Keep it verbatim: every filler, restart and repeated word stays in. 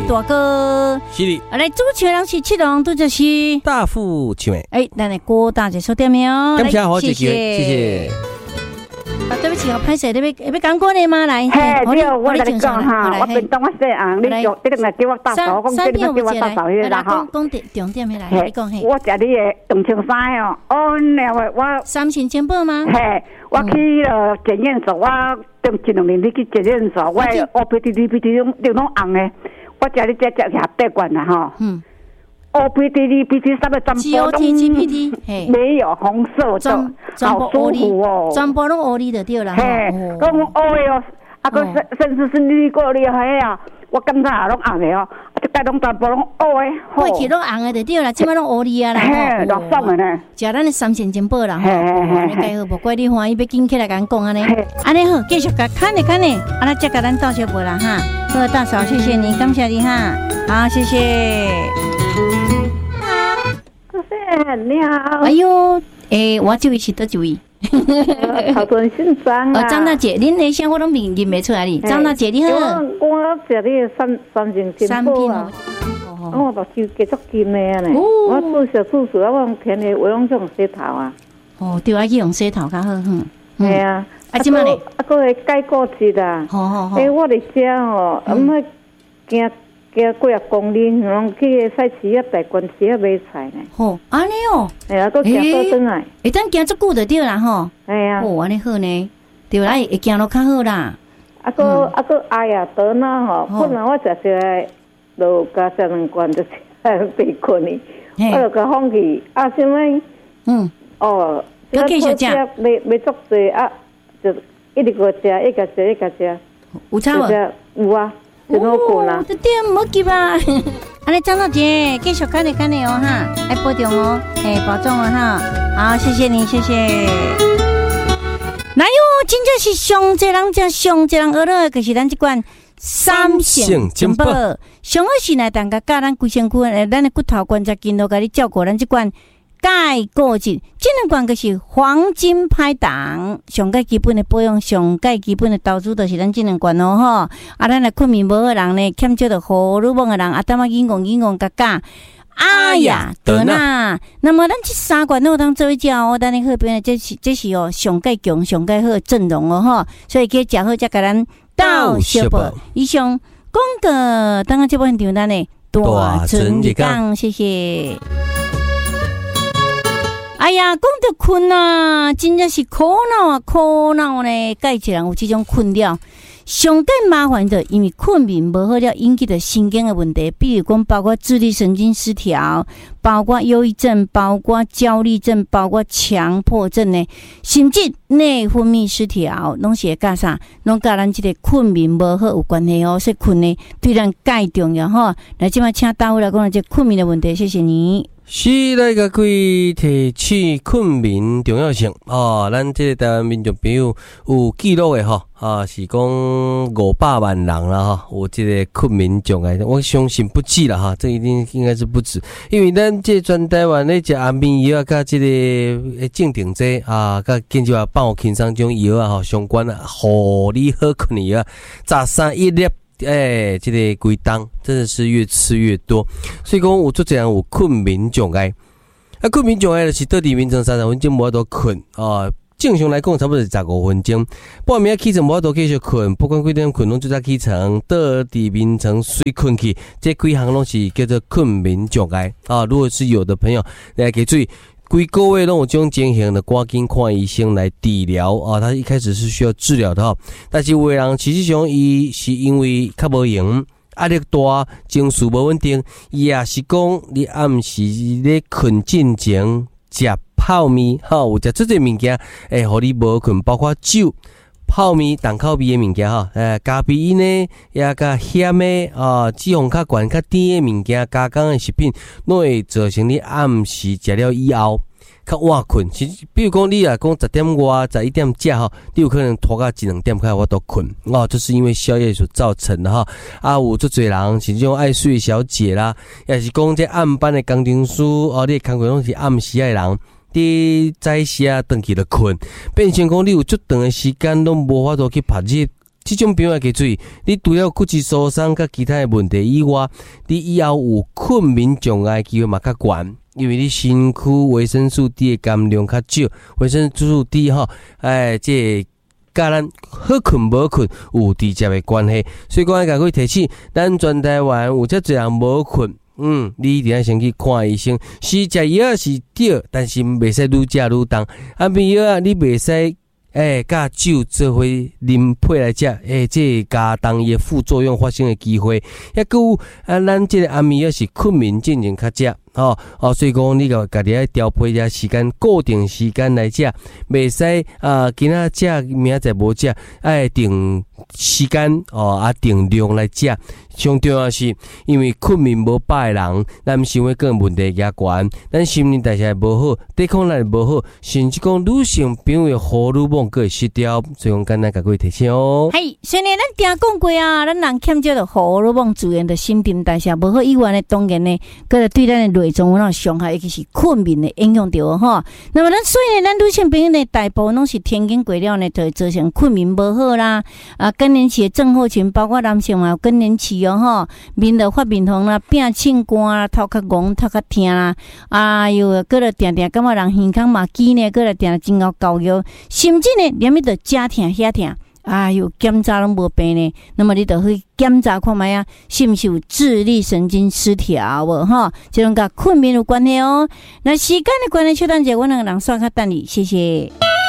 大哥， 是的。 啊，来主持人是七龙，都就是大富青诶。 哎，咱的郭大姐收点没有？ 感谢好姐姐，谢谢。 啊，对不起，我拍摄你要要讲过你吗？来， 嘿，对，我跟你讲哈，我便当我说啊，你就你个叫我大嫂，讲这你叫我大嫂去啦哈。 讲讲重点没来，你讲嘿。 我食你的动青衫哦，哦，那我我三型肩膀吗？ 嘿，我去了检验所，我等一两年你去检验所，我 O P D D P D 拢都拢红的，我食你这食下八罐啦哈。嗯。O P D D P D 三个全部都没有红色的，好舒服哦。 全部拢乌哩就对啦。 嘿，讲乌的哦，啊个甚甚至是你过哩嘿啊，我感觉也拢红的哦，这个拢全部拢乌的。 过去拢红的就对啦，即摆拢乌哩啊啦。 嘿，老爽的呢。 食咱的三鲜金宝啦。嘿嘿嘿。你介好，无怪你欢喜要紧起来甲讲安尼。安尼好，继续甲看呢看呢，啊那再甲咱道谢无啦哈。好，大嫂，谢谢你，感谢你哈。好，谢谢。 你好， 哎呦，诶，我这位是倒一位？ 好多人姓张啊。 张大姐，恁那声我都认认不出来哩。张大姐你好。 我我食你三三斤金宝啊。我都收几足金的呢。我做小叔叔，我用天的我用这种洗头啊。 哦，对啊，去用洗头较好，哼。 系啊。啊，即摆咧，啊，个会改过节啦。好好好。诶，我伫遮哦，毋要惊。加几啊公里，拢去个菜市啊、大关市啊买菜呢。 吼，安尼哦， 哎呀，都行倒转来， 会当行足久就对啦吼。 哎呀， 哦，安尼好呢，对啦，会行路较好啦。 啊个啊个哎呀，倒那吼，本来我食食就加食两罐就被困哩，我就甲放弃。啊，什么？嗯，哦， 要继续食， 买买足济啊，就一直个食，一个食一个食， 有差无？ 有啊。 哦，这点唔好急啊！安尼张大姐继续看你看你哦哈，爱保重哦，哎，保重哦哈。好，谢谢你，谢谢。来哟，真正是上济人食上济人学了，就是咱这款三性金宝，上好是来当个教咱规身躯，诶，咱的骨头关节筋都甲你照顾咱这款。钙固质，这两罐就是黄金拍档，上盖基本的保养，上盖基本的投资就是咱这两罐哦吼。啊，咱来困眠无好人呢，欠少着荷尔蒙的人，啊，当啊硬讲硬讲嘎嘎，哎呀，得啦。那么咱这三罐都当做一家哦，咱的后边呢，这是这是哦上盖强、上盖好阵容哦吼，所以去食好才甲咱到小宝。以上广告，当个这部分场咱呢大成日讲，谢谢。哎呀，讲到困啊，真正是苦恼啊，苦恼呢！介一人有这种困扰，上更麻烦的，因为困眠无好了，引起的神经的问题，比如讲包括自律神经失调，包括忧郁症，包括焦虑症，包括强迫症呢，甚至内分泌失调，拢是会甲啥，拢甲咱这个困眠无好有关系哦。所以困呢，对咱介重要哈。来，今晚请大夫来讲这困眠的问题，谢谢你。 是来个各位提起困眠重要性哦，咱这个台湾民众朋友有记录的吼啊，是讲五百万人啦哈，有这个困眠障碍，我相信不止啦哈，这一定应该是不止，因为咱这全台湾咧食安眠药啊，甲这个镇定剂啊，甲健就啊帮轻松种药啊吼相关啊，互你好困的药，早上一粒。哎，这个规当真的是越吃越多，所以讲有做这样有困眠障碍。啊，困眠障碍就是倒伫眠床三十分钟无法度困啊。正常来讲，差不多是十五分钟。半暝起床无法度继续困，不管几点困，拢就早起床，倒伫眠床睡困去，这几项拢是叫做困眠障碍啊。如果是有的朋友来给注意。规个月拢有这种情形的，赶紧看医生来治疗啊！他一开始是需要治疗的哈，但是有的人实际上伊是因为较无闲，压力大，情绪无稳定，也是讲你暗时咧困进前食泡面哈，有食这些物件，诶，互你无困，包括酒。泡面、重口味的物件哈，诶，咖啡因呢，也较咸的啊，脂肪较悬、较甜的物件，加工的食品，拢会造成你暗时食了以后较晚困。其实，比如讲你啊，讲十点外、十一点食哈，你有可能拖到一两点开我都困哦，这是因为宵夜所造成的哈。啊，有足侪人是这种爱睡小姐啦，也是讲这暗班的工程师哦，你工作拢是暗时的人。你早时啊，回去就困，变成讲你有足长的时间拢无法度去拍热这种病要记注意，你除了骨质疏松甲其他的问题以外，你以后有困眠障碍机会嘛较悬，因为你身躯维生素 D 的含量较少，维生素 D 吼，哎，这甲咱好困无困有直接的关系。所以讲，甲各提醒，咱全台湾有遮侪人无困。嗯，你一定要先去看医生。是食药是对，但是袂使愈食愈重。安眠药啊，你袂使诶，甲酒做伙啉配来食，诶，这加重伊的副作用发生的机会。抑佫有啊，咱这个安眠药是困眠进前较食。哦哦，所以讲你个家己爱调配一时间，固定时间来食，袂使啊，今仔食，明仔载无食，爱定时间哦，啊定量来食。上重要是，因为困眠无饱的人，咱想要个问题也悬，咱心理代谢无好，抵抗力无好，甚至讲女性病的荷尔蒙个会失调，所以讲简单甲各位提醒哦。 系，虽然咱定讲过啊，咱人欠少的荷尔蒙资源的新陈代谢无好以外呢，当然呢，个对咱的内脏有伤害，尤其是困眠的影响到吼。那么咱所以呢，咱女性朋友呢，大部分拢是天经过了呢，就会造成困眠无好啦，啊，更年期的症候群，包括男性嘛有更年期哦吼，面就发面红啦，变青干啦，头较戆，头较痛啦，啊哟，个了定定感觉人耳孔嘛肌呢，个了定定真够高腰，甚至呢，连咪着遮痛遐痛。哎哟，检查拢无病呢，那么你就去检查看卖啊，是不是有自律神经失调无哈？这种甲困眠有关系哦。那时间的关系，就等者我两个人算较等你，谢谢。